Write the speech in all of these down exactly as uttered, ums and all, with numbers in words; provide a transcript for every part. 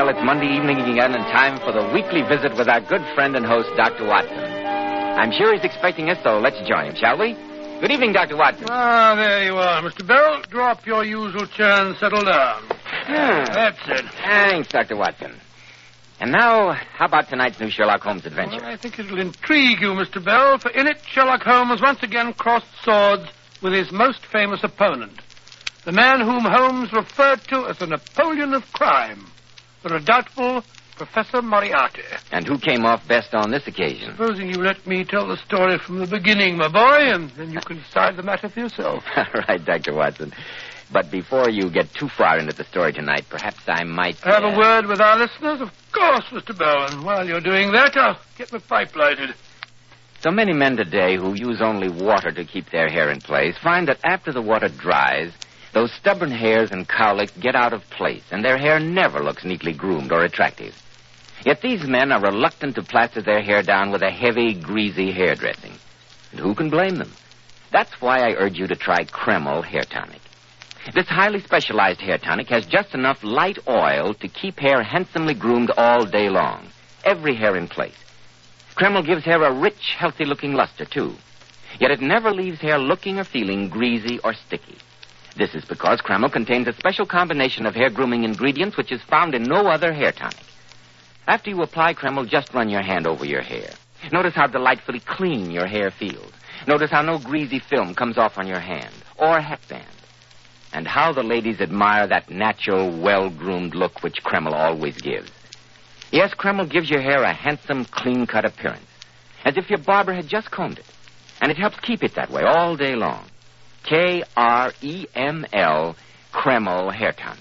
Well, it's Monday evening again and time for the weekly visit with our good friend and host, Doctor Watson. I'm sure he's expecting us, so let's join him, shall we? Good evening, Doctor Watson. Ah, there you are, Mister Bell. Draw up your usual chair and settle down. Hmm. That's it. Thanks, Doctor Watson. And now, how about tonight's new Sherlock Holmes adventure? Well, I think it'll intrigue you, Mister Bell, for in it, Sherlock Holmes once again crossed swords with his most famous opponent, the man whom Holmes referred to as the Napoleon of crime, the redoubtable Professor Moriarty. And who came off best on this occasion? Supposing you let me tell the story from the beginning, my boy, and then you can decide the matter for yourself. All right, Doctor Watson. But before you get too far into the story tonight, perhaps I might... Have uh... a word with our listeners? Of course, Mister Bell. And while you're doing that, I'll get my pipe lighted. So many men today who use only water to keep their hair in place find that after the water dries, those stubborn hairs and cowlicks get out of place, and their hair never looks neatly groomed or attractive. Yet these men are reluctant to plaster their hair down with a heavy, greasy hairdressing. And who can blame them? That's why I urge you to try Kreml Hair Tonic. This highly specialized hair tonic has just enough light oil to keep hair handsomely groomed all day long, every hair in place. Kreml gives hair a rich, healthy-looking luster, too. Yet it never leaves hair looking or feeling greasy or sticky. This is because Kreml contains a special combination of hair grooming ingredients which is found in no other hair tonic. After you apply Kreml, just run your hand over your hair. Notice how delightfully clean your hair feels. Notice how no greasy film comes off on your hand or hatband. And how the ladies admire that natural, well-groomed look which Kreml always gives. Yes, Kreml gives your hair a handsome, clean-cut appearance, as if your barber had just combed it. And it helps keep it that way all day long. K R E M L, Kreml Hair Tonic.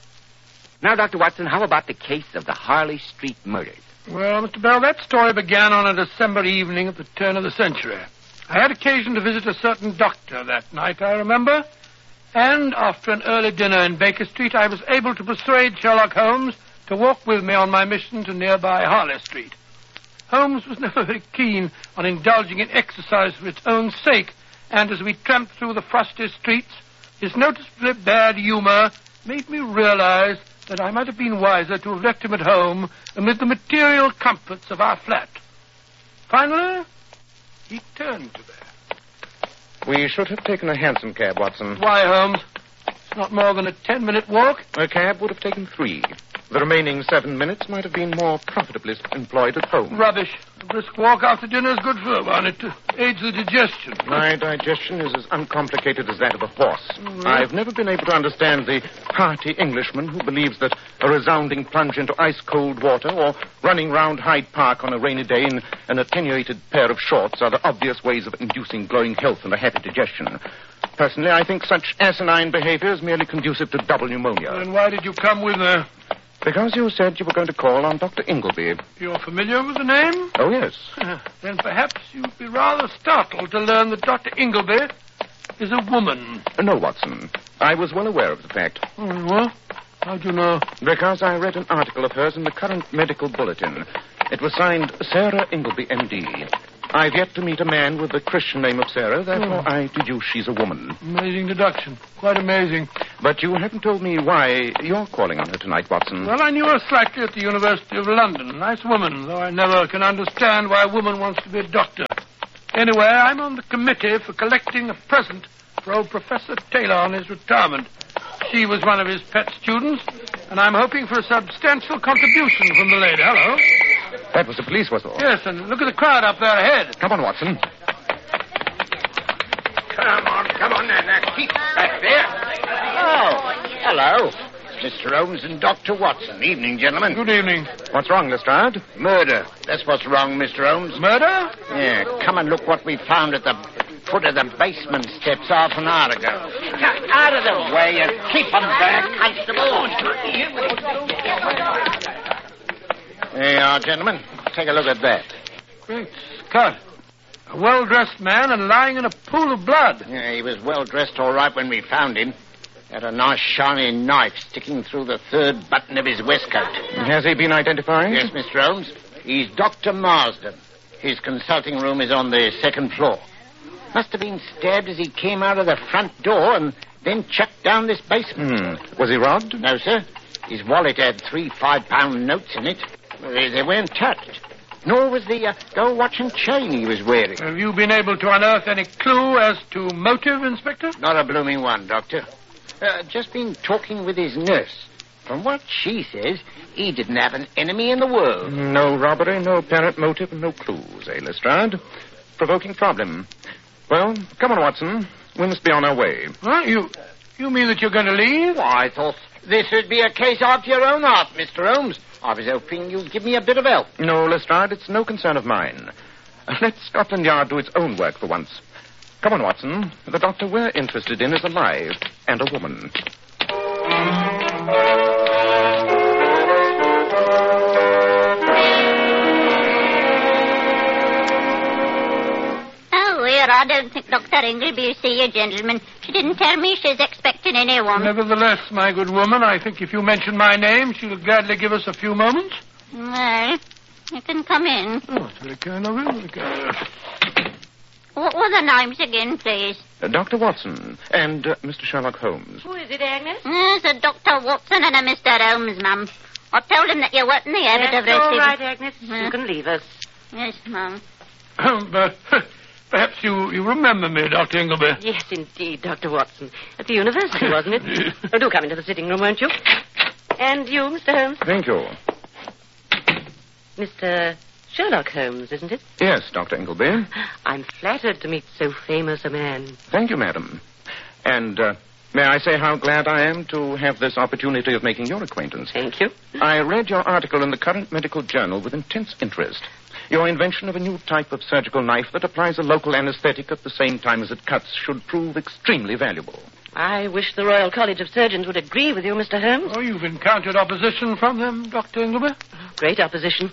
Now, Doctor Watson, how about the case of the Harley Street murders? Well, Mister Bell, that story began on a December evening at the turn of the century. I had occasion to visit a certain doctor that night, I remember. And after an early dinner in Baker Street, I was able to persuade Sherlock Holmes to walk with me on my mission to nearby Harley Street. Holmes was never very keen on indulging in exercise for its own sake, and as we tramped through the frosty streets, his noticeably bad humor made me realize that I might have been wiser to have left him at home amid the material comforts of our flat. Finally, he turned to me. We should have taken a hansom cab, Watson. Why, Holmes? It's not more than a ten-minute walk. A cab would have taken three. The remaining seven minutes might have been more profitably employed at home. Rubbish. A brisk walk after dinner is good for one. It uh, aids the digestion. My digestion is as uncomplicated as that of a horse. Mm-hmm. I've never been able to understand the hearty Englishman who believes that a resounding plunge into ice-cold water or running round Hyde Park on a rainy day in an attenuated pair of shorts are the obvious ways of inducing glowing health and a happy digestion. Personally, I think such asinine behavior is merely conducive to double pneumonia. And why did you come with me? Because you said you were going to call on Doctor Ingleby. You're familiar with the name? Oh, yes. Then perhaps you'd be rather startled to learn that Doctor Ingleby is a woman. No, Watson. I was well aware of the fact. Oh, well, how'd you know? Because I read an article of hers in the current medical bulletin. It was signed Sarah Ingleby, M D I've yet to meet a man with the Christian name of Sarah, therefore oh. I deduce she's a woman. Amazing deduction. Quite amazing. But you haven't told me why you're calling on her tonight, Watson. Well, I knew her slightly at the University of London. Nice woman, though I never can understand why a woman wants to be a doctor. Anyway, I'm on the committee for collecting a present for old Professor Taylor on his retirement. She was one of his pet students, and I'm hoping for a substantial contribution from the lady. Hello. That was the police whistle. Yes, and look at the crowd up there ahead. Come on, Watson. Come on, come on, now, now, keep back there. Oh, hello. Mister Holmes and Doctor Watson. Evening, gentlemen. Good evening. What's wrong, Lestrade? Murder. That's what's wrong, Mister Holmes. Murder? Yeah, come and look what we found at the foot of the basement steps half an hour ago. Out of the way and keep them back, Constable. There you are, gentlemen. Take a look at that. Great Scott. A well-dressed man and lying in a pool of blood. Yeah, he was well-dressed all right when we found him. Had a nice shiny knife sticking through the third button of his waistcoat. Has he been identified? Yes, Mister Holmes. He's Doctor Marsden. His consulting room is on the second floor. Must have been stabbed as he came out of the front door and then chucked down this basement. Hmm. Was he robbed? No, sir. His wallet had three five-pound notes in it. They, they weren't touched. Nor was the uh, gold watch and chain he was wearing. Have you been able to unearth any clue as to motive, Inspector? Not a blooming one, Doctor. Uh, just been talking with his nurse. From what she says, he didn't have an enemy in the world. No robbery, no apparent motive, no clues, eh, Lestrade? Provoking problem. Well, come on, Watson. We must be on our way. Huh? You, you mean that you're going to leave? Well, I thought this would be a case after your own heart, Mister Holmes. I was hoping you'd give me a bit of help. No, Lestrade, it's no concern of mine. Let Scotland Yard do its own work for once. Come on, Watson. The doctor we're interested in is alive, and a woman. I don't think Doctor Ingleby will see you, gentlemen. She didn't tell me she's expecting anyone. Nevertheless, my good woman, I think if you mention my name, she'll gladly give us a few moments. Well, you can come in. Oh, that's very kind of you. What were the names again, please? Uh, Doctor Watson and uh, Mister Sherlock Holmes. Who is it, Agnes? There's a Doctor Watson and a Mister Holmes, ma'am. I told him that you weren't in the habit That's of receiving... all right, Agnes. Hmm. You can leave us. Yes, ma'am. but perhaps you, you remember me, Doctor Ingleby. Yes, indeed, Doctor Watson. At the university, wasn't it? Oh, do come into the sitting room, won't you? And you, Mister Holmes? Thank you. Mister Sherlock Holmes, isn't it? Yes, Doctor Ingleby. I'm flattered to meet so famous a man. Thank you, madam. And uh, may I say how glad I am to have this opportunity of making your acquaintance. Thank you. I read your article in the current medical journal with intense interest. Your invention of a new type of surgical knife that applies a local anesthetic at the same time as it cuts should prove extremely valuable. I wish the Royal College of Surgeons would agree with you, Mister Holmes. Oh, you've encountered opposition from them, Doctor Ingleby? Great opposition.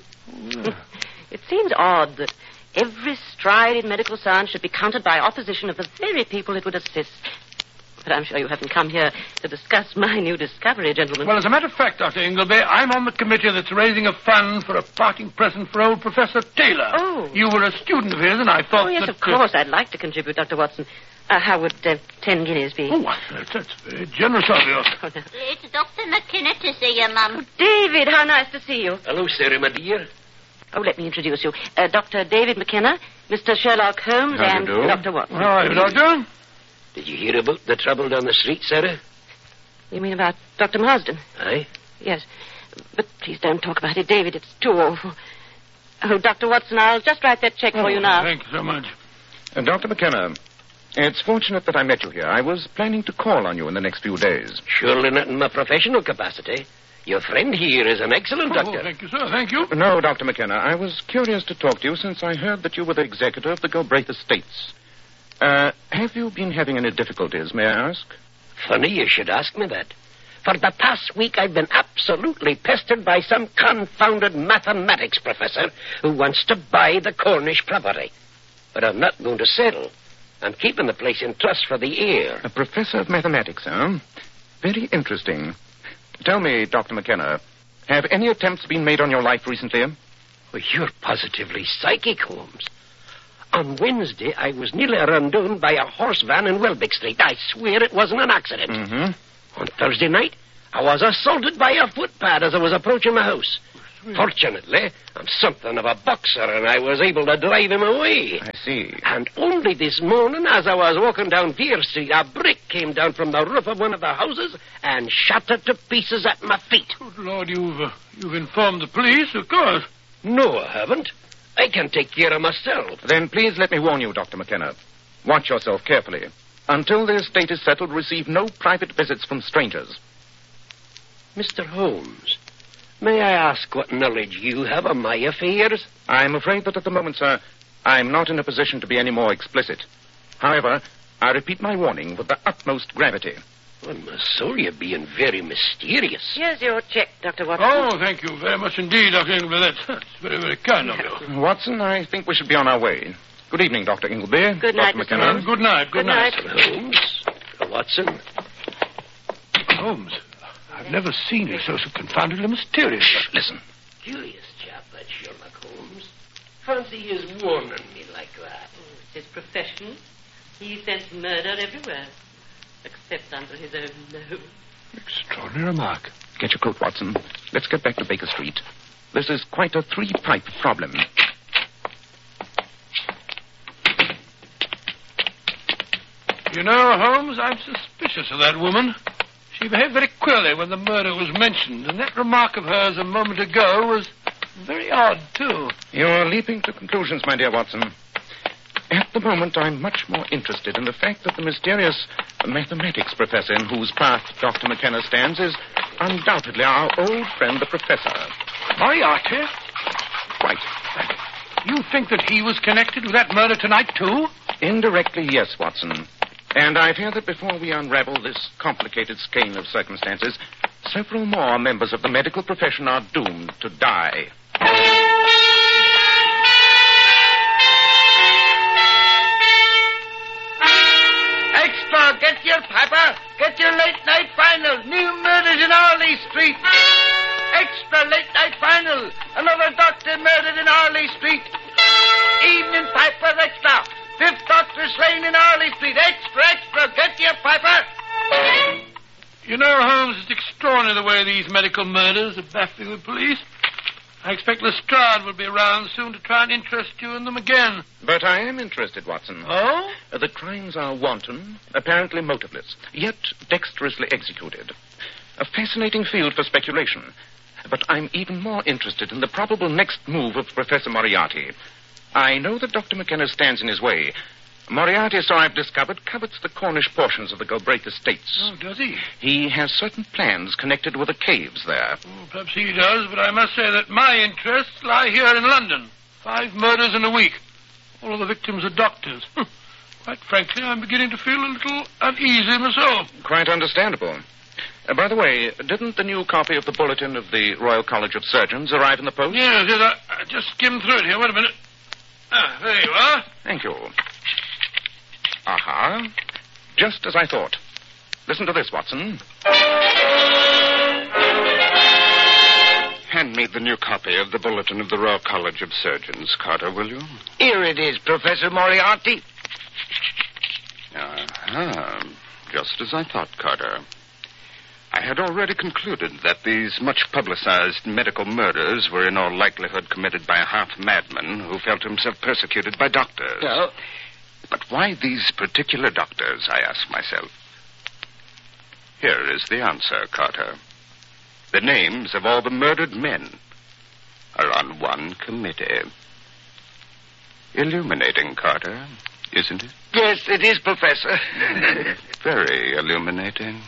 It seems odd that every stride in medical science should be countered by opposition of the very people it would assist. But I'm sure you haven't come here to discuss my new discovery, gentlemen. Well, as a matter of fact, Doctor Ingleby, I'm on the committee that's raising a fund for a parting present for old Professor Taylor. Oh. You were a student of his, and I thought Oh, yes, that... of course. I'd like to contribute, Doctor Watson. Uh, how would uh, ten guineas be? Oh, that's, that's very generous of you. Oh, no. It's Doctor McKenna to see you, ma'am. David, how nice to see you. Hello, Sarah, my dear. Oh, let me introduce you. Uh, Doctor David McKenna, Mister Sherlock Holmes, How do and you do? Doctor Watson. How are you, Doctor? Did you hear about the trouble down the street, Sarah? You mean about Doctor Marsden? Aye? Yes. But please don't talk about it, David. It's too awful. Oh, Doctor Watson, I'll just write that check for you now. Thank you so much. Uh, Doctor McKenna, it's fortunate that I met you here. I was planning to call on you in the next few days. Surely not in my professional capacity. Your friend here is an excellent Oh, doctor. thank you, sir. Thank you. No, Doctor McKenna, I was curious to talk to you since I heard that you were the executor of the Galbraith Estates. Uh, have you been having any difficulties, may I ask? Funny you should ask me that. For the past week, I've been absolutely pestered by some confounded mathematics professor who wants to buy the Cornish property. But I'm not going to settle. I'm keeping the place in trust for the heir. A professor of mathematics, huh? Very interesting. Tell me, Doctor McKenna, have any attempts been made on your life recently? Well, you're positively psychic, Holmes. On Wednesday, I was nearly run down by a horse van in Welbeck Street. I swear it wasn't an accident. Mm-hmm. On Thursday night, I was assaulted by a footpad as I was approaching my house. Fortunately, I'm something of a boxer, and I was able to drive him away. I see. And only this morning, as I was walking down Pier Street, a brick came down from the roof of one of the houses and shattered to pieces at my feet. Good Lord, you've, uh, you've informed the police, of course. No, I haven't. I can take care of myself. Then please let me warn you, Doctor McKenna. Watch yourself carefully. Until the estate is settled, receive no private visits from strangers. Mister Holmes, may I ask what knowledge you have of my affairs? I'm afraid that at the moment, sir, I'm not in a position to be any more explicit. However, I repeat my warning with the utmost gravity. On my soul, you're being very mysterious. Here's your check, Doctor Watson. Oh, thank you very much indeed, Doctor Ingleby. That's, that's very, very kind of you. Watson, I think we should be on our way. Good evening, Doctor Ingleby. Good night, Doctor Mister McKenna. Holmes. Good night, good, Good night. Holmes, uh, Watson, Holmes, I've never seen you so, so confoundedly mysterious. Shh, listen. curious chap, that Sherlock Holmes. Fancy his warning me like that. Oh, it's his profession. He scents murder everywhere, except under his own nose. Extraordinary remark. Get your coat, Watson. Let's get back to Baker Street. This is quite a three-pipe problem. You know, Holmes, I'm suspicious of that woman. She behaved very queerly when the murder was mentioned, and that remark of hers a moment ago was very odd, too. You're leaping to conclusions, my dear Watson. At the moment, I'm much more interested in the fact that the mysterious mathematics professor in whose path Doctor McKenna stands is undoubtedly our old friend, the professor. Moriarty? Right. You think that he was connected with that murder tonight, too? Indirectly, yes, Watson. And I fear that before we unravel this complicated skein of circumstances, several more members of the medical profession are doomed to die. Extra, get your paper. Get your late-night final. New murders in Harley Street. Extra, late-night final. Another doctor murdered in Harley Street. Evening paper, extra. Fifth doctor slain in Harley Street. Extra, extra, get your paper. You know, Holmes, it's extraordinary the way these medical murders are baffling the police. I expect Lestrade will be around soon to try and interest you in them again. But I am interested, Watson. Oh? Uh, the crimes are wanton, apparently motiveless, yet dexterously executed. A fascinating field for speculation. But I'm even more interested in the probable next move of Professor Moriarty. I know that Doctor McKenna stands in his way. Moriarty, so I've discovered, covets the Cornish portions of the Galbraith estates. Oh, does he? He has certain plans connected with the caves there. Oh, perhaps he does, but I must say that my interests lie here in London. Five murders in a week. All of the victims are doctors. Quite frankly, I'm beginning to feel a little uneasy myself. Quite understandable. Uh, by the way, didn't the new copy of the Bulletin of the Royal College of Surgeons arrive in the post? Yes, yes, I, I just skimmed through it here. Wait a minute. Ah, there you are. Thank you. Aha. Just as I thought. Listen to this, Watson. Hand me the new copy of the Bulletin of the Royal College of Surgeons, Carter, will you? Here it is, Professor Moriarty. Ah, just as I thought, Carter. I had already concluded that these much-publicized medical murders were in all likelihood committed by a half-madman who felt himself persecuted by doctors. Oh. But why these particular doctors, I ask myself. Here is the answer, Carter. The names of all the murdered men are on one committee. Illuminating, Carter, isn't it? Yes, it is, Professor. Very illuminating.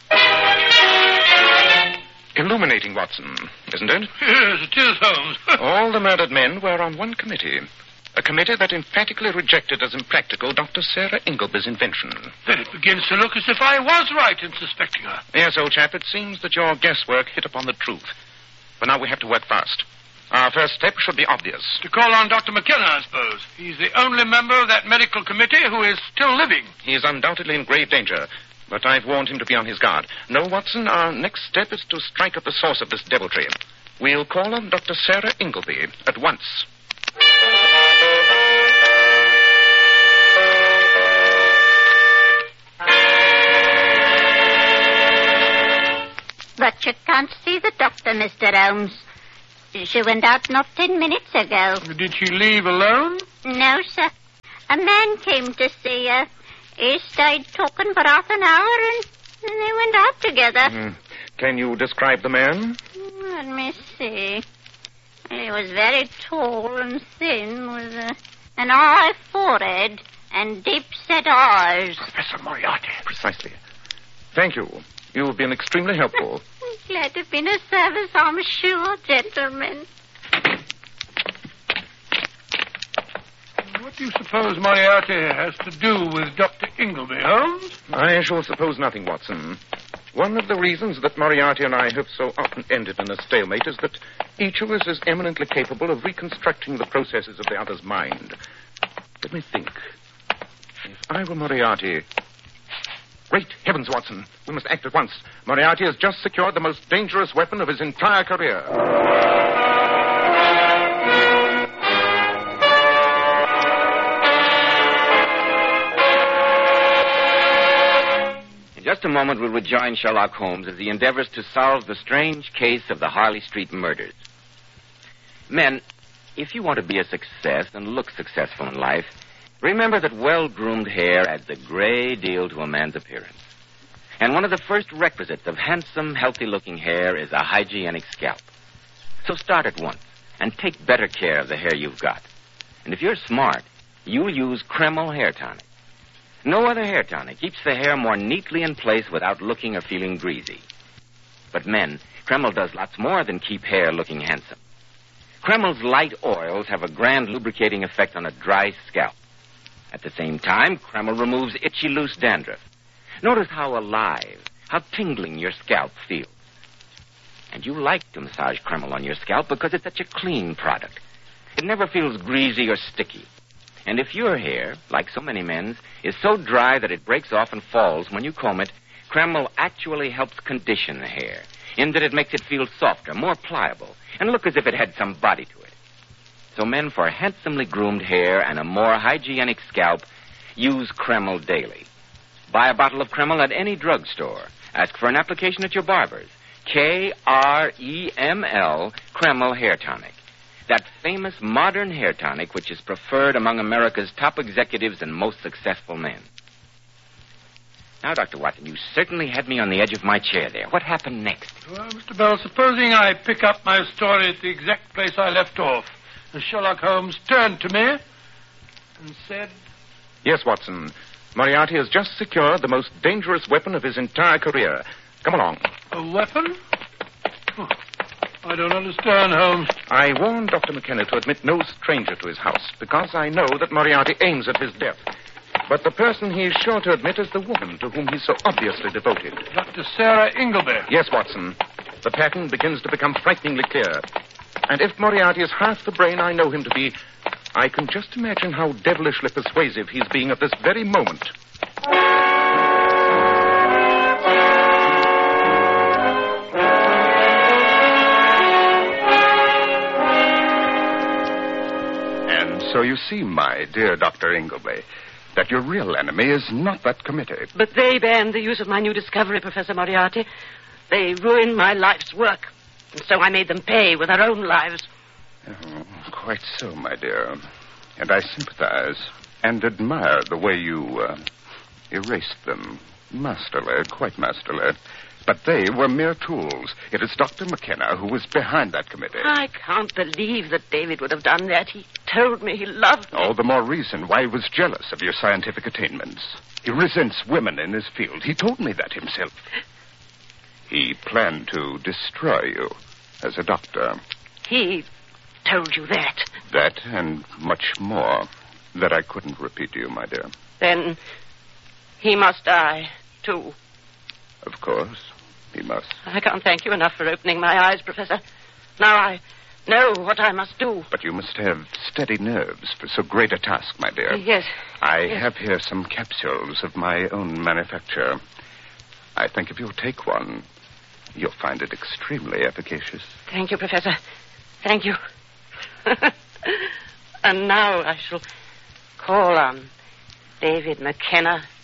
Illuminating, Watson, isn't it? Yes, it is, Holmes. All the murdered men were on one committee. A committee that emphatically rejected as impractical Doctor Sarah Ingleby's invention. Then it begins to look as if I was right in suspecting her. Yes, old chap, it seems that your guesswork hit upon the truth. But now we have to work fast. Our first step should be obvious. To call on Doctor McKenna, I suppose. He's the only member of that medical committee who is still living. He is undoubtedly in grave danger, but I've warned him to be on his guard. No, Watson, our next step is to strike at the source of this deviltry. We'll call on Doctor Sarah Ingleby at once. But you can't see the doctor, Mister Holmes. She went out not ten minutes ago. Did she leave alone? No, sir. A man came to see her. He stayed talking for half an hour, and, and they went out together. Mm. Can you describe the man? Let me see. He was very tall and thin, with a, an high forehead and deep-set eyes. Professor Moriarty. Precisely. Thank you. You've been extremely helpful. Glad to be in service, I'm sure, gentlemen. What do you suppose Moriarty has to do with Doctor Ingleby, Holmes? I shall suppose nothing, Watson. One of the reasons that Moriarty and I have so often ended in a stalemate is that each of us is eminently capable of reconstructing the processes of the other's mind. Let me think. If I were Moriarty... Great heavens, Watson. We must act at once. Moriarty has just secured the most dangerous weapon of his entire career. In just just a moment, we'll rejoin Sherlock Holmes as he endeavors to solve the strange case of the Harley Street murders. Men, if you want to be a success and look successful in life, remember that well-groomed hair adds a great deal to a man's appearance. And one of the first requisites of handsome, healthy-looking hair is a hygienic scalp. So start at once and take better care of the hair you've got. And if you're smart, you'll use Kreml Hair Tonic. No other hair tonic keeps the hair more neatly in place without looking or feeling greasy. But men, Kreml does lots more than keep hair looking handsome. Kreml's light oils have a grand lubricating effect on a dry scalp. At the same time, Kreml removes itchy, loose dandruff. Notice how alive, how tingling your scalp feels. And you like to massage Kreml on your scalp because it's such a clean product. It never feels greasy or sticky. And if your hair, like so many men's, is so dry that it breaks off and falls when you comb it, Kreml actually helps condition the hair, in that it makes it feel softer, more pliable, and look as if it had some body to it. So men, for handsomely groomed hair and a more hygienic scalp, use Kreml daily. Buy a bottle of Kreml at any drugstore. Ask for an application at your barber's. K R E M L, Kreml Hair Tonic. That famous modern hair tonic which is preferred among America's top executives and most successful men. Now, Doctor Watson, you certainly had me on the edge of my chair there. What happened next? Well, Mister Bell, supposing I pick up my story at the exact place I left off, and Sherlock Holmes turned to me and said... Yes, Watson. Moriarty has just secured the most dangerous weapon of his entire career. Come along. A weapon? Oh, I don't understand, Holmes. I warned Doctor McKenna to admit no stranger to his house, because I know that Moriarty aims at his death. But the person he is sure to admit is the woman to whom he's so obviously devoted. Doctor Sarah Ingleby. Yes, Watson. The pattern begins to become frighteningly clear. And if Moriarty is half the brain I know him to be, I can just imagine how devilishly persuasive he's being at this very moment. So you see, my dear Doctor Ingleby, that your real enemy is not that committee. But they banned the use of my new discovery, Professor Moriarty. They ruined my life's work, and so I made them pay with their own lives. Oh, quite so, my dear. And I sympathize and admire the way you uh, erased them. Masterly, quite masterly. But they were mere tools. It is Doctor McKenna who was behind that committee. I can't believe that David would have done that. He told me he loved me. All the more reason why he was jealous of your scientific attainments. He resents women in his field. He told me that himself. He planned to destroy you as a doctor. He told you that? That and much more that I couldn't repeat to you, my dear. Then he must die, too. Of course, he must. I can't thank you enough for opening my eyes, Professor. Now I know what I must do. But you must have steady nerves for so great a task, my dear. Yes. I yes. have here some capsules of my own manufacture. I think if you'll take one, you'll find it extremely efficacious. Thank you, Professor. Thank you. And now I shall call on David McKenna